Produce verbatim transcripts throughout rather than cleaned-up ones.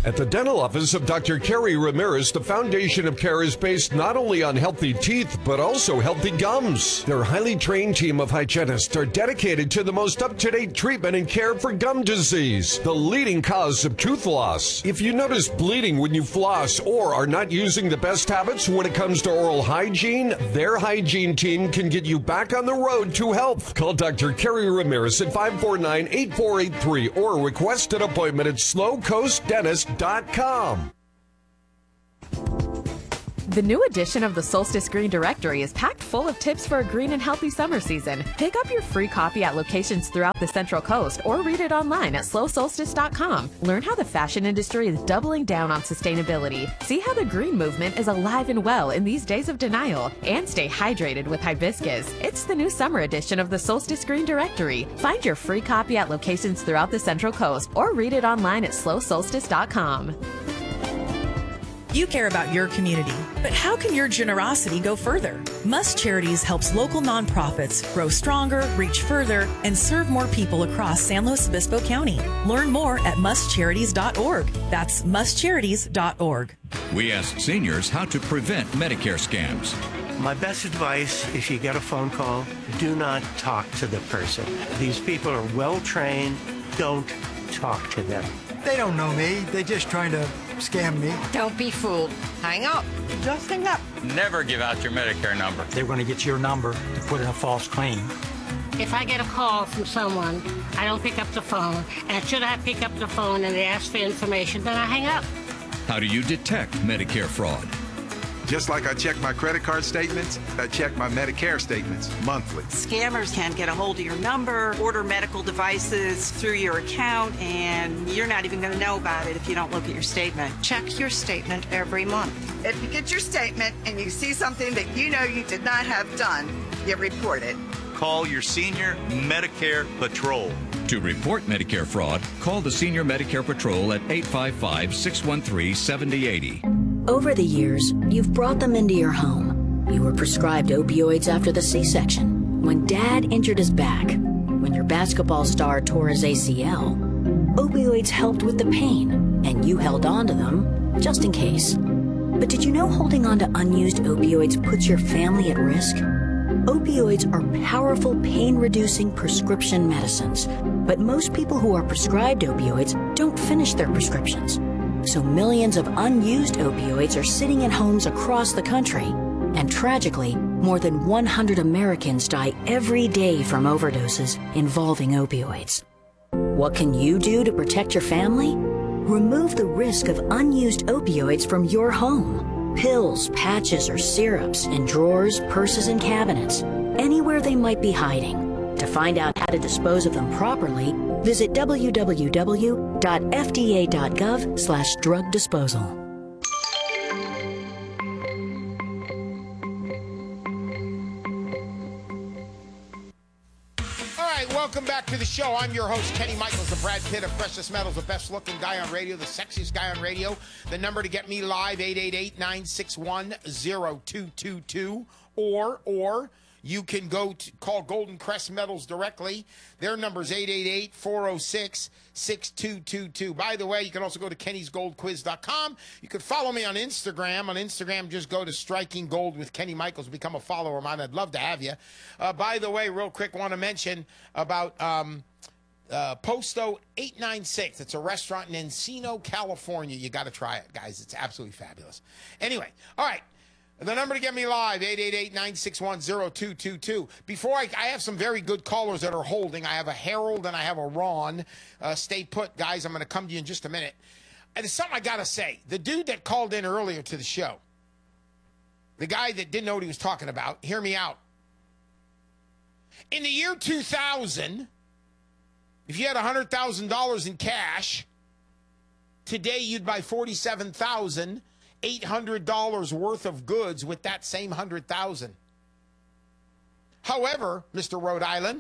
At the dental office of Doctor Kerry Ramirez, the foundation of care is based not only on healthy teeth, but also healthy gums. Their highly trained team of hygienists are dedicated to the most up-to-date treatment and care for gum disease, the leading cause of tooth loss. If you notice bleeding when you floss or are not using the best habits when it comes to oral hygiene, their hygiene team can get you back on the road to health. Call Doctor Kerry Ramirez at five four nine, eight four eight three or request an appointment at slow coast dentist dot com. The new edition of the Solstice Green Directory is packed full of tips for a green and healthy summer season. Pick up your free copy at locations throughout the Central Coast or read it online at slow solstice dot com. Learn how the fashion industry is doubling down on sustainability. See how the green movement is alive and well in these days of denial. And stay hydrated with hibiscus. It's the new summer edition of the Solstice Green Directory. Find your free copy at locations throughout the Central Coast or read it online at slow solstice dot com. You care about your community, but how can your generosity go further? Must Charities helps local nonprofits grow stronger, reach further, and serve more people across San Luis Obispo County. Learn more at must charities dot org. That's must charities dot org. We asked seniors how to prevent Medicare scams. My best advice, if you get a phone call, do not talk to the person. These people are well trained. Don't talk to them. They don't know me. They're just trying to scam me. Don't be fooled. Hang up. Just hang up. Never give out your Medicare number. They're going to get your number to put in a false claim. If I get a call from someone, I don't pick up the phone. And should I pick up the phone and they ask for information, then I hang up. How do you detect Medicare fraud? Just like I check my credit card statements, I check my Medicare statements monthly. Scammers can get a hold of your number, order medical devices through your account, and you're not even going to know about it if you don't look at your statement. Check your statement every month. If you get your statement and you see something that you know you did not have done, you report it. Call your Senior Medicare Patrol. To report Medicare fraud, call the Senior Medicare Patrol at eight five five, six one three, seven zero eight zero. Over the years, you've brought them into your home. You were prescribed opioids after the C-section, when Dad injured his back, when your basketball star tore his A C L. Opioids helped with the pain, and you held on to them just in case. But did you know holding on to unused opioids puts your family at risk? Opioids are powerful pain-reducing prescription medicines, but most people who are prescribed opioids don't finish their prescriptions. So millions of unused opioids are sitting in homes across the country. And tragically, more than one hundred Americans die every day from overdoses involving opioids. What can you do to protect your family? Remove the risk of unused opioids from your home. Pills, patches, or syrups in drawers, purses, and cabinets, anywhere they might be hiding. To find out how to dispose of them properly, visit w w w dot f d a dot gov slash drug disposal. Welcome back to the show. I'm your host, Kenny Michaels, the Brad Pitt of Precious Metals, the best-looking guy on radio, the sexiest guy on radio. The number to get me live, eight eight eight, nine six one, zero two two two. Or, or you can go to call Golden Crest Metals directly. Their number is eight eight eight, four oh six, six two two two. By the way, you can also go to kennys gold quiz dot com. You can follow me on Instagram. On Instagram, just go to Striking Gold with Kenny Michaels. Become a follower of mine. I'd love to have you. Uh, by the way, real quick, want to mention about um, uh, Posto eight nine six. It's a restaurant in Encino, California. You got to try it, guys. It's absolutely fabulous. Anyway, all right. The number to get me live, eight eight eight, nine six one, zero two two two. Before I, I have some very good callers that are holding. I have a Harold and I have a Ron. Uh, stay put, guys. I'm going to come to you in just a minute. And there's something I got to say. The dude that called in earlier to the show, the guy that didn't know what he was talking about, hear me out. In the year two thousand, if you had one hundred thousand dollars in cash, today you'd buy forty-seven thousand eight hundred dollars worth of goods with that same one hundred thousand dollars. However, Mister Rhode Island,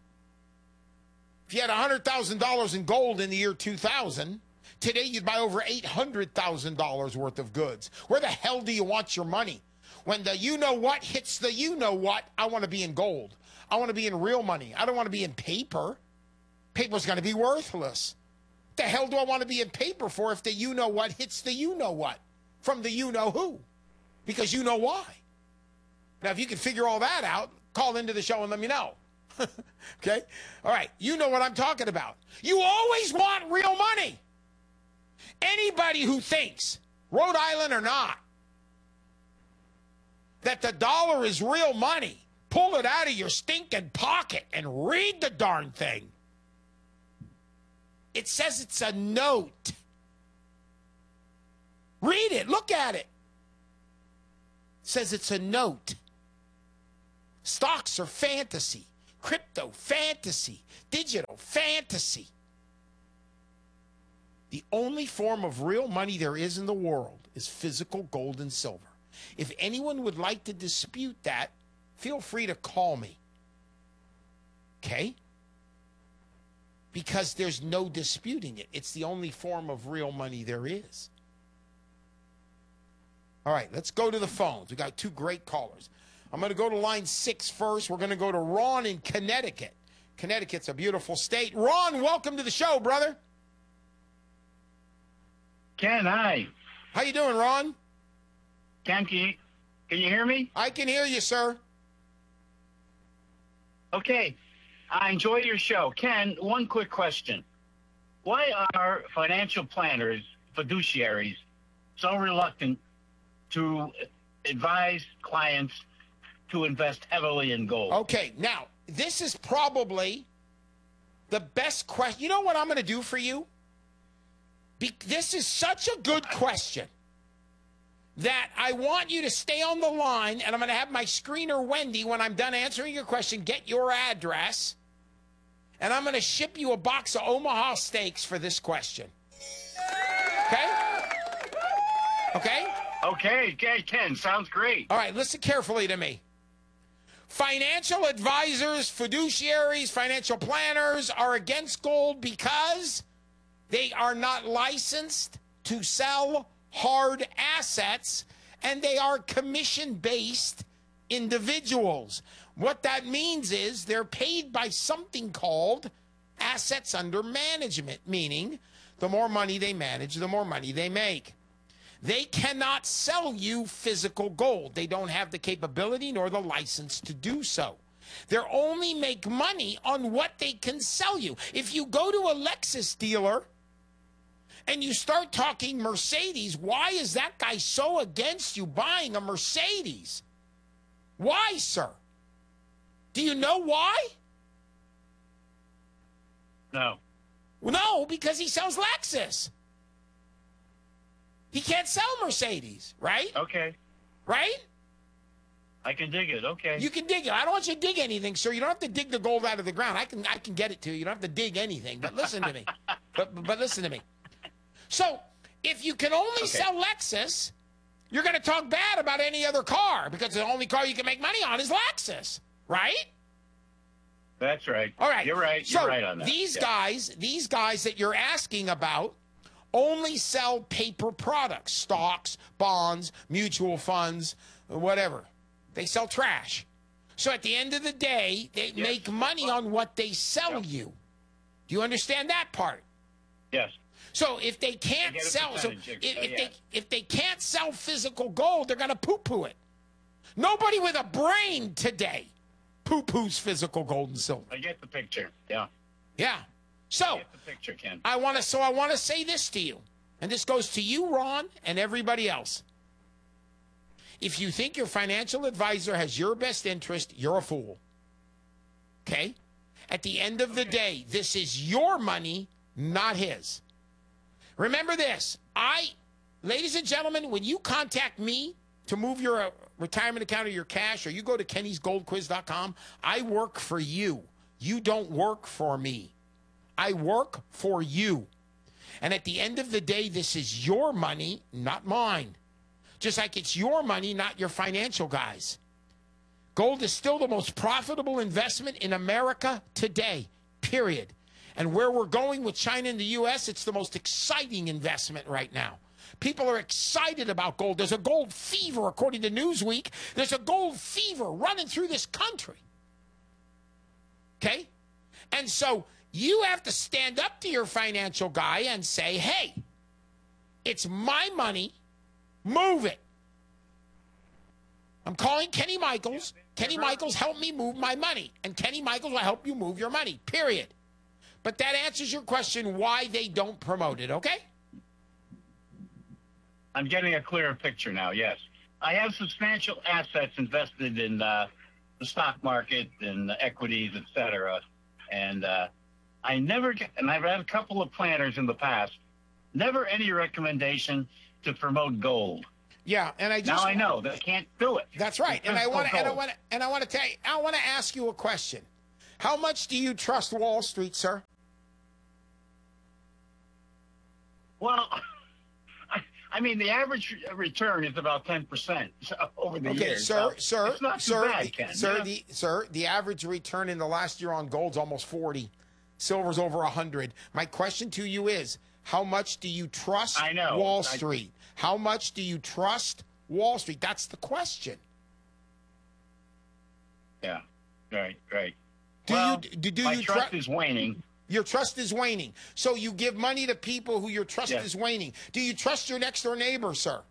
if you had one hundred thousand dollars in gold in the year two thousand, today you'd buy over eight hundred thousand dollars worth of goods. Where the hell do you want your money? When the you-know-what hits the you-know-what, I want to be in gold. I want to be in real money. I don't want to be in paper. Paper's going to be worthless. What the hell do I want to be in paper for if the you-know-what hits the you-know-what from the you-know-who? Because you know why. Now, if you can figure all that out, call into the show and let me know. Okay? All right. You know what I'm talking about. You always want real money. Anybody who thinks, Rhode Island or not, that the dollar is real money, pull it out of your stinking pocket and read the darn thing. It says it's a note. Read it. Look at it. It says it's a note. Stocks are fantasy. Crypto, fantasy. Digital, fantasy. The only form of real money there is in the world is physical gold and silver. If anyone would like to dispute that, feel free to call me. Okay? Because there's no disputing it. It's the only form of real money there is. All right, let's go to the phones. We got two great callers. I'm going to go to line six first. We're going to go to Ron in Connecticut. Connecticut's a beautiful state. Ron, welcome to the show, brother. Ken, hi. How you doing, Ron? Ken, can you, can you hear me? I can hear you, sir. Okay. I enjoy your show. Ken, one quick question. Why are financial planners, fiduciaries, so reluctant to advise clients to invest heavily in gold? Okay, now, this is probably the best question. You know what I'm going to do for you? Be- this is such a good question that I want you to stay on the line, and I'm going to have my screener, Wendy, when I'm done answering your question, get your address, and I'm going to ship you a box of Omaha steaks for this question. Okay? Okay? Okay, okay, Ken, sounds great. All right, listen carefully to me. Financial advisors, fiduciaries, financial planners are against gold because they are not licensed to sell hard assets, and they are commission-based individuals. What that means is they're paid by something called assets under management, meaning the more money they manage, the more money they make. They cannot sell you physical gold. They don't have the capability nor the license to do so. They only make money on what they can sell you. If you go to a Lexus dealer and you start talking Mercedes, why is that guy so against you buying a Mercedes? Why, sir? Do you know why? No. No, because he sells Lexus. He can't sell Mercedes, right? Okay. Right? I can dig it. Okay. You can dig it. I don't want you to dig anything, sir. You don't have to dig the gold out of the ground. I can I can get it to you. You don't have to dig anything. But listen to me. but, but but listen to me. So if you can only okay. sell Lexus, you're going to talk bad about any other car because the only car you can make money on is Lexus, right? That's right. All right. You're right. So you're right on that. These yeah. guys, these guys that you're asking about, only sell paper products, stocks, bonds, mutual funds, whatever. They sell trash. So at the end of the day, they yes. make money on what they sell yep. you. Do you understand that part? Yes. So if they can't they sell, so if, so if yeah. they if they can't sell physical gold, they're going to poo-poo it. Nobody with a brain today poo-poos physical gold and silver. I get the picture. Yeah. Yeah. So I get the picture, Ken. I want to. So I want to say this to you, and this goes to you, Ron, and everybody else. If you think your financial advisor has your best interest, you're a fool. Okay? At the end of the day, this is your money, not his. Remember this. I, ladies and gentlemen, when you contact me to move your uh, retirement account or your cash, or you go to kennys gold quiz dot com, I work for you. You don't work for me. I work for you. And at the end of the day, this is your money, not mine. Just like it's your money, not your financial guys. Gold is still the most profitable investment in America today, period. And where we're going with China and the U S, it's the most exciting investment right now. People are excited about gold. There's a gold fever, according to Newsweek. There's a gold fever running through this country. Okay? And so You have to stand up to your financial guy and say, hey, it's my money. Move it. I'm calling Kenny Michaels. Kenny Michaels, help me move my money. And Kenny Michaels will help you move your money, period. But that answers your question why they don't promote it, okay? I'm getting a clearer picture now, yes. I have substantial assets invested in uh, the stock market and equities, et cetera. And uh, I never get, and I've had a couple of planners in the past, never any recommendation to promote gold. Yeah, and I just now I know that I can't do it. That's right. And I want to and I want to and I want to tell you, I want to ask you a question. How much do you trust Wall Street, sir? Well, I, I mean, the average return is about ten percent over the okay, years. sir, so sir, it's not sir, too bad, the, Ken, sir, yeah? the sir, the average return in the last year on gold's almost forty. Silver's over one hundred. My question to you is, how much do you trust I know. Wall I- Street? How much do you trust Wall Street? That's the question. Yeah, right, right. Do well, you do, do my you trust tru- is waning. Your trust is waning. So you give money to people who your trust Yes. is waning. Do you trust your next door neighbor, sir?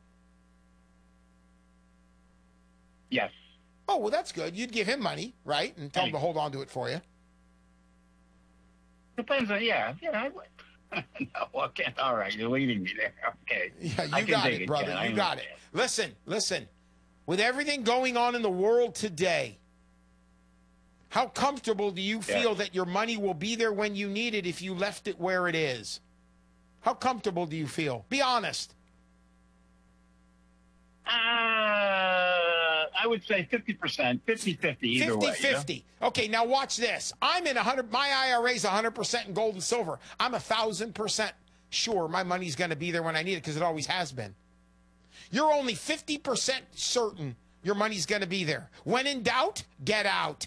Yes. Oh, well, that's good. You'd give him money, right? And tell him to hold on to it for you. Depends on, yeah, yeah. I would. No, okay, all right, you're leading me there. Okay. Yeah, I you can got dig it, brother. Ken, I You got it. understand. Listen, listen. With everything going on in the world today, how comfortable do you feel Yeah. that your money will be there when you need it if you left it where it is? How comfortable do you feel? Be honest. Uh, I would say fifty percent, fifty-fifty either way. fifty-fifty. Okay, now watch this. I'm in one hundred, my I R A is one hundred percent in gold and silver. I'm one thousand percent sure my money's going to be there when I need it because it always has been. You're only fifty percent certain your money's going to be there. When in doubt, get out.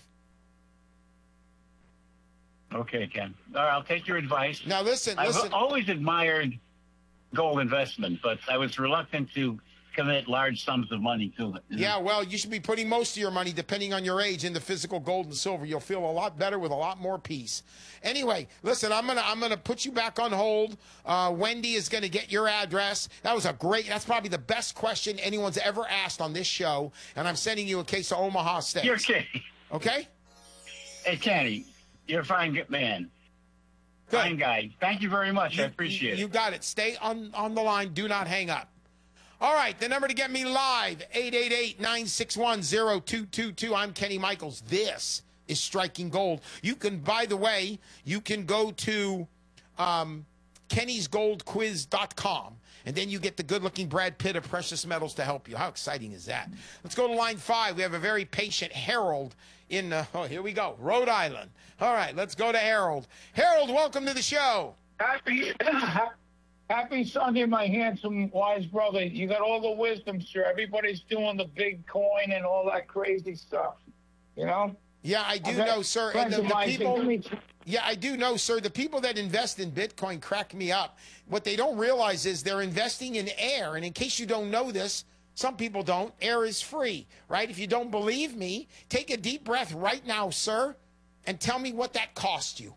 Okay, Ken. All right, I'll take your advice. Now listen, I've listen. always admired gold investment, but I was reluctant to commit large sums of money to it. you know? Yeah, well, you should be putting most of your money, depending on your age, into physical gold and silver. You'll feel a lot better with a lot more peace. Anyway, listen, I'm gonna I'm gonna put you back on hold. Uh, Wendy is gonna get your address. That was a great. That's probably the best question anyone's ever asked on this show. And I'm sending you a case of Omaha Steaks. You're kidding. Okay. Hey, Kenny, you're a fine g- man. Good. Fine guy. Thank you very much. You, I appreciate you it. got it. Stay on on the line. Do not hang up. All right, the number to get me live, eight eight eight, nine six one, zero two two two. I'm Kenny Michaels. This is Striking Gold. You can, by the way, you can go to um, kennys gold quiz dot com, and then you get the good-looking Brad Pitt of Precious Metals to help you. How exciting is that? Let's go to line five. We have a very patient Harold in, uh, oh, here we go, Rhode Island. All right, let's go to Harold. Harold, welcome to the show. Happy, happy Sunday, my handsome, wise brother. You got all the wisdom, sir. Everybody's doing the big coin and all that crazy stuff, you know? Yeah, I do I've had know, sir. And friends the, of the mine say, people, "Give me-" yeah, I do know, sir. The people that invest in Bitcoin crack me up. What they don't realize is they're investing in air. And in case you don't know this, some people don't, air is free, right? If you don't believe me, take a deep breath right now, sir, and tell me what that cost you.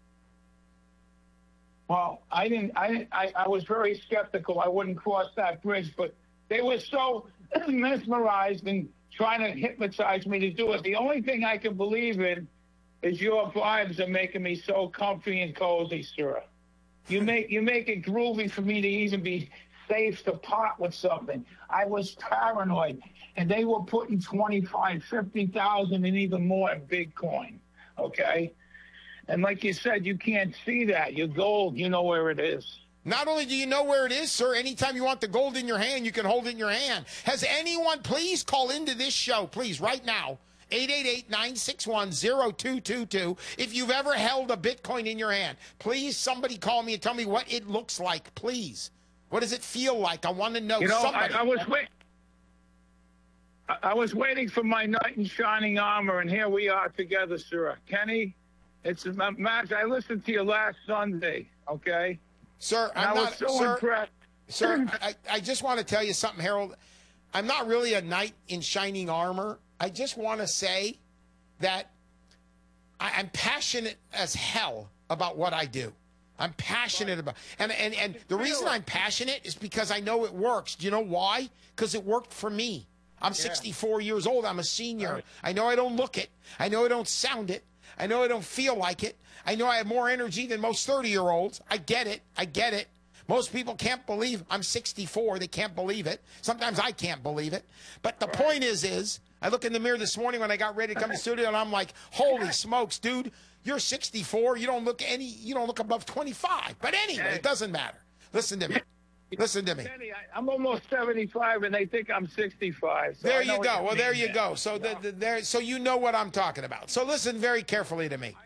Well, I didn't. I, I I was very skeptical. I wouldn't cross that bridge, but they were so mesmerized and trying to hypnotize me to do it. The only thing I can believe in is your vibes are making me so comfy and cozy, sir. You make you make it groovy for me to even be safe to part with something. I was paranoid, and they were putting twenty-five, fifty thousand, and even more in Bitcoin. Okay. And like you said, you can't see that. You're gold. You know where it is. Not only do you know where it is, sir, anytime you want the gold in your hand, you can hold it in your hand. Has anyone, please call into this show, please, right now, eight eight eight, nine six one, zero two two two. If you've ever held a Bitcoin in your hand, please, somebody call me and tell me what it looks like, please. What does it feel like? I want to know. You know, I, somebody. I was wait. I, I was waiting for my knight in shining armor, and here we are together, sir. Kenny, it's a match. I listened to you last Sunday, okay? Sir, And I'm I was not, so sir, impressed. Sir, I, I just want to tell you something, Harold. I'm not really a knight in shining armor. I just want to say that I, I'm passionate as hell about what I do. I'm passionate about and and and the reason I'm passionate is because I know it works. Do you know why? Because it worked for me. I'm sixty-four years old. I'm a senior. Right. I know I don't look it. I know I don't sound it. I know I don't feel like it. I know I have more energy than most thirty-year-olds. I get it. I get it. Most people can't believe I'm sixty-four. They can't believe it. Sometimes I can't believe it. But the right. point is, is I look in the mirror this morning when I got ready to come to the studio, and I'm like, holy smokes, dude. You're sixty-four. You don't look any. You don't look above twenty-five. But anyway, it doesn't matter. Listen to me. Listen to me. Kenny, I, I'm almost seventy-five, and they think I'm sixty-five. So there you go. Well, there you go. So the, the, there. So you know what I'm talking about. So listen very carefully to me.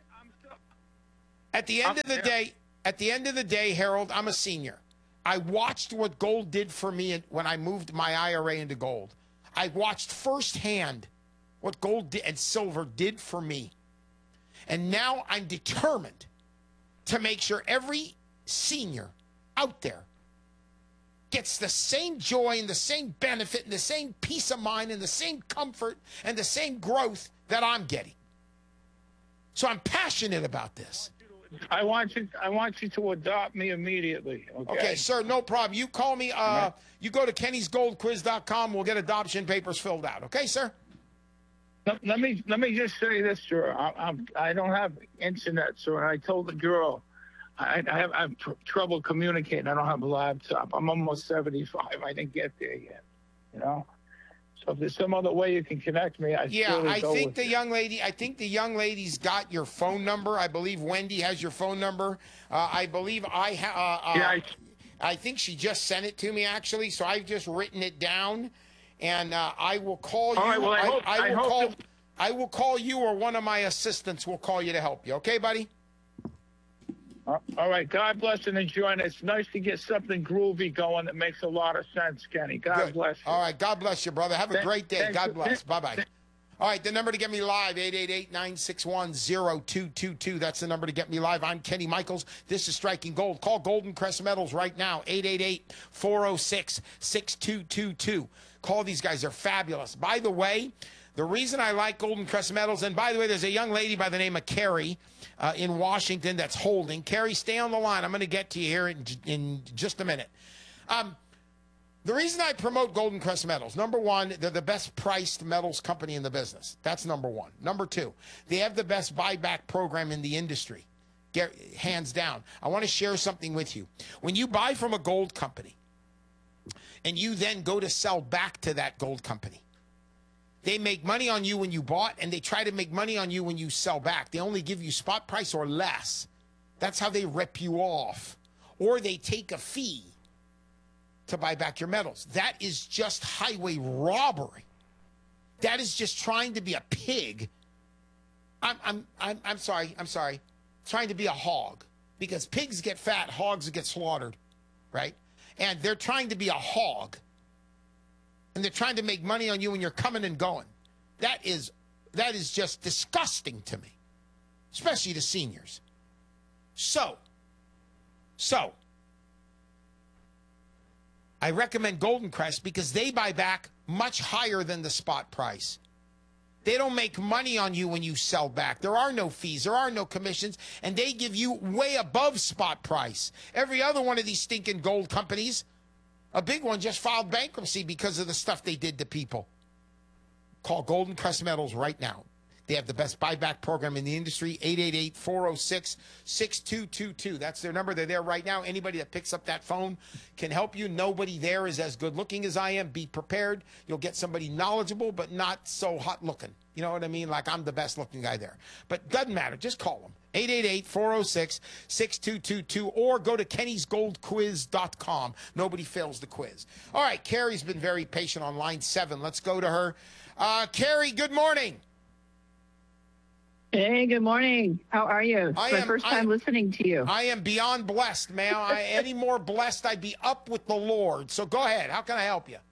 At the end of the day, at the end of the day, Harold, I'm a senior. I watched what gold did for me when I moved my I R A into gold. I watched firsthand what gold did and silver did for me. And now I'm determined to make sure every senior out there gets the same joy and the same benefit and the same peace of mind and the same comfort and the same growth that I'm getting. So I'm passionate about this. I want you I want you to adopt me immediately. Okay, okay sir, no problem. You call me, uh, you go to Kennys Gold Quiz dot com. We'll get adoption papers filled out. Okay, sir? Let me let me just say this, sir. I, I'm I don't have internet, sir. And I told the girl, I, I have I have tr- trouble communicating. I don't have a laptop. I'm almost seventy-five. I didn't get there yet. You know. So if there's some other way you can connect me, I yeah. I go think with the it. young lady. I think the young lady's got your phone number. I believe Wendy has your phone number. Uh, I believe I have. Uh, uh, yeah. I, I think she just sent it to me actually. So I've just written it down. And uh, I will call you. All right, well, I, hope, I, I will I call. To... I will call you, or one of my assistants will call you to help you. Okay, buddy? Uh, all right. God bless and enjoy. And it's nice to get something groovy going that makes a lot of sense, Kenny. God Good. bless you. All right. God bless you, brother. Have a Thank, great day. God bless. Bye bye. Thank, All right, the number to get me live, eight eight eight, nine six one, zero two two two. That's the number to get me live. I'm Kenny Michaels. This is Striking Gold. Call Golden Crest Metals right now, eight eight eight, four oh six, six two two two. Call these guys. They're fabulous. By the way, the reason I like Golden Crest Metals, and by the way, there's a young lady by the name of Carrie uh, in Washington that's holding. Carrie, stay on the line. I'm going to get to you here in, in just a minute. Um, The reason I promote Golden Crest Metals, number one, they're the best priced metals company in the business. That's number one. Number two, they have the best buyback program in the industry, Get, hands down. I want to share something with you. When you buy from a gold company and you then go to sell back to that gold company, they make money on you when you bought, and they try to make money on you when you sell back. They only give you spot price or less. That's how they rip you off. Or they take a fee to buy back your metals. That is just highway robbery. That is just trying to be a pig. I'm, I'm, I'm, I'm sorry, I'm sorry. Trying to be a hog. Because pigs get fat, hogs get slaughtered, right? And they're trying to be a hog. And they're trying to make money on you when you're coming and going. That is, that is just disgusting to me. Especially to seniors. So, so, I recommend Golden Crest because they buy back much higher than the spot price. They don't make money on you when you sell back. There are no fees. There are no commissions. And they give you way above spot price. Every other one of these stinking gold companies, a big one just filed bankruptcy because of the stuff they did to people. Call Golden Crest Metals right now. They have the best buyback program in the industry, eight eight eight, four oh six, six two two two. That's their number. They're there right now. Anybody that picks up that phone can help you. Nobody there is as good looking as I am. Be prepared. You'll get somebody knowledgeable, but not so hot looking. You know what I mean? Like I'm the best looking guy there. But doesn't matter. Just call them. eight eight eight, four oh six, six two two two or go to Kennys Gold Quiz dot com. Nobody fails the quiz. All right, Carrie's been very patient on line seven. Let's go to her. Uh, Carrie, good morning. Hey, good morning. How are you? It's I my am, first time I, listening to you. I am beyond blessed, man. I, any more blessed, I'd be up with the Lord. So go ahead. How can I help you?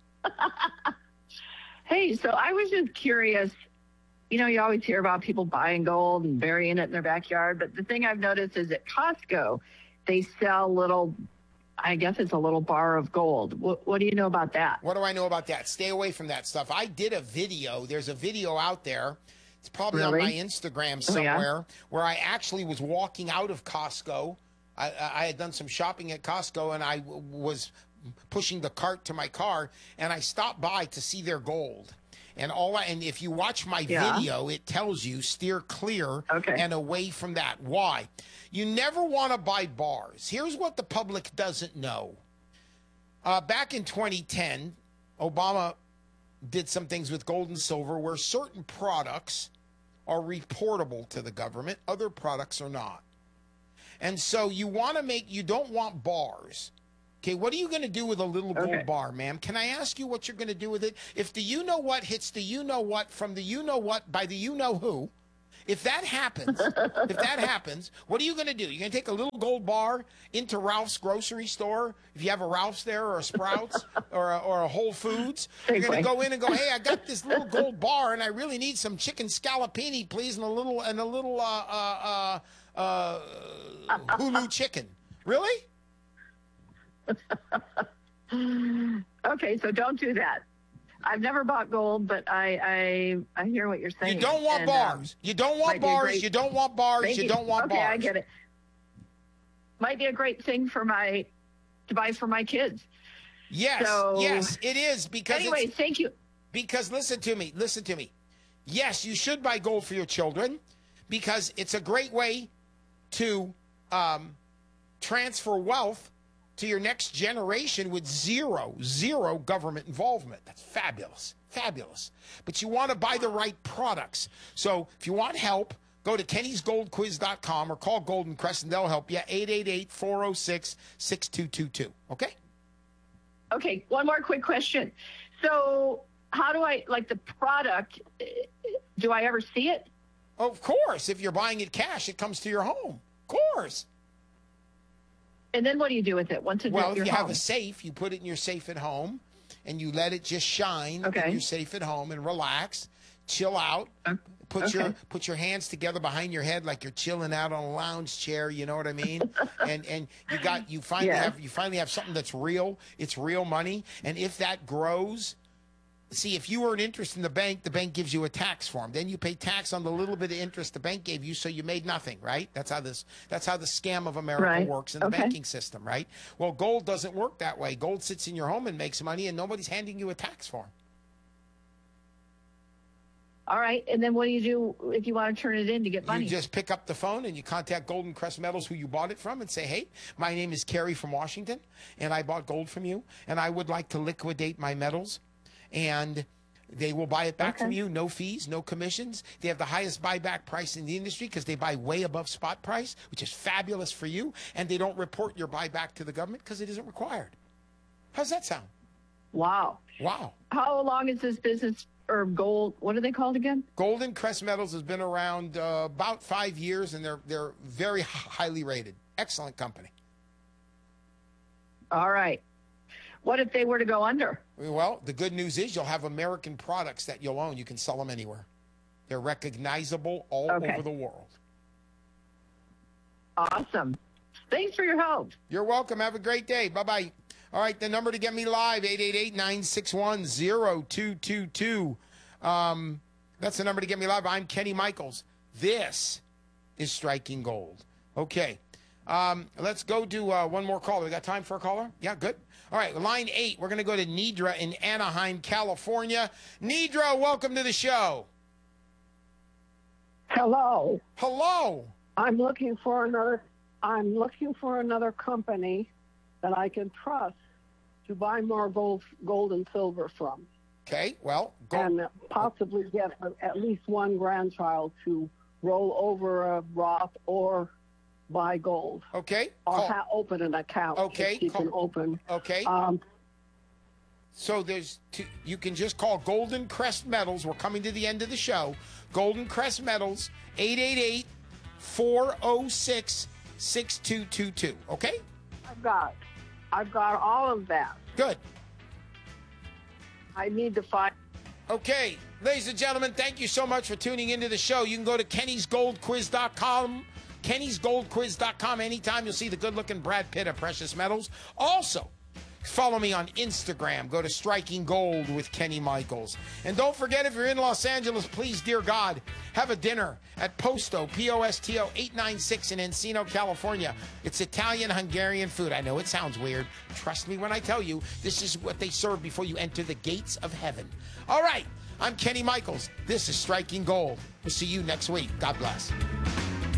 Hey, so I was just curious. You know, you always hear about people buying gold and burying it in their backyard. But the thing I've noticed is at Costco, they sell little, I guess it's a little bar of gold. What, what do you know about that? What do I know about that? Stay away from that stuff. I did a video. There's a video out there It's probably Really? on my Instagram Oh, yeah? somewhere where I actually was walking out of Costco. I, I had done some shopping at Costco, and I w- was pushing the cart to my car, and I stopped by to see their gold. And all I, and if you watch my Yeah. video, it tells you steer clear Okay. and away from that. Why? You never want to buy bars. Here's what the public doesn't know. Uh, back in twenty ten, Obama did some things with gold and silver where certain products are reportable to the government, other products are not. And so you want to make, you don't want bars. Okay, what are you going to do with a little gold Okay. bar, ma'am? Can I ask you what you're going to do with it? If the you-know-what hits the you-know-what from the you-know-what by the you-know-who, if that happens, if that happens, what are you going to do? You're going to take a little gold bar into Ralph's grocery store, if you have a Ralph's there, or a Sprouts, or a, or a Whole Foods. You're going to go in and go, hey, I got this little gold bar, and I really need some chicken scallopini, please, and a little, and a little uh, uh, uh, uh, Hulu chicken. Really? Okay, so don't do that. I've never bought gold, but I I, I hear what you're saying. You don't want And, um, bars. You don't want might be a bars. great- You don't want bars. Thank You don't want okay, bars. I get it. Might be a great thing for my to buy for my kids. Yes, So- yes, it is because. Anyway, it's, thank you. Because listen to me, listen to me. Yes, you should buy gold for your children because it's a great way to um, transfer wealth to your next generation with zero, zero government involvement. That's fabulous, fabulous. But you want to buy the right products. So if you want help, go to kennys gold quiz dot com or call Golden Crest and they'll help you. eight eight eight, four oh six, six two two two. Okay? Okay, one more quick question. So, how do I like the product? eh, Do I ever see it? Of course. If you're buying it cash, it comes to your home. Of course. And then what do you do with it once it's Well, at if your you home? have a safe, you put it in your safe at home, and you let it just shine Okay. in your safe at home and relax, chill out. Put your okay. put your hands together behind your head like you're chilling out on a lounge chair. You know what I mean? and and you got you finally Yeah. have you finally have something that's real. It's real money, and if that grows. See, if you earn interest in the bank, the bank gives you a tax form. Then you pay tax on the little bit of interest the bank gave you, so you made nothing, right? That's how this that's how the scam of America Right. works in the Okay. banking system, right? Well, gold doesn't work that way. Gold sits in your home and makes money, and nobody's handing you a tax form. All right, and then what do you do if you want to turn it in to get money? You just pick up the phone and you contact Golden Crest Metals, who you bought it from, and say, hey, my name is Kerry from Washington, and I bought gold from you, and I would like to liquidate my metals. And they will buy it back Okay. from you, no fees, no commissions. They have the highest buyback price in the industry because they buy way above spot price, which is fabulous for you. And they don't report your buyback to the government because it isn't required. How's that sound? Wow. Wow. How long is this business or gold? What are they called again? Golden Crest Metals has been around uh, about five years, and they're they're very h- highly rated. Excellent company. All right. What if they were to go under? Well, the good news is you'll have American products that you'll own. You can sell them anywhere. They're recognizable all Okay. over the world. Awesome. Thanks for your help. You're welcome. Have a great day. Bye-bye. All right, the number to get me live, eight eight eight, nine six one, zero two two two. Um, that's the number to get me live. I'm Kenny Michaels. This is Striking Gold. Okay. Um, let's go do uh, one more caller. We got time for a caller? Yeah, good. All right, line eight. We're going to go to Nidra in Anaheim, California. Nidra, welcome to the show. Hello. Hello. I'm looking for another. I'm looking for another company that I can trust to buy more gold, gold and silver from, Okay, well, go. and possibly get a, at least one grandchild to roll over a Roth or buy gold. Okay. Or call- ha- open an account. Okay, If you can call- open. Okay. Um, So there's two, you can just call Golden Crest Metals. We're coming to the end of the show. Golden Crest Metals, eight eight eight, four oh six, six two two two. Okay? I've got, I've got all of that. Good. I need to find. Okay, ladies and gentlemen, thank you so much for tuning into the show. You can go to kennys gold quiz dot com, kennys gold quiz dot com. Anytime you'll see the good-looking Brad Pitt of Precious Metals. Also, Follow me on Instagram. Go to Striking Gold with Kenny Michaels. And don't forget, if you're in Los Angeles, please, dear God, have a dinner at Posto, P O S T O eight nine six in Encino, California. It's Italian-Hungarian food. I know it sounds weird. Trust me when I tell you, this is what they serve before you enter the gates of heaven. All right, I'm Kenny Michaels. This is Striking Gold. We'll see you next week. God bless.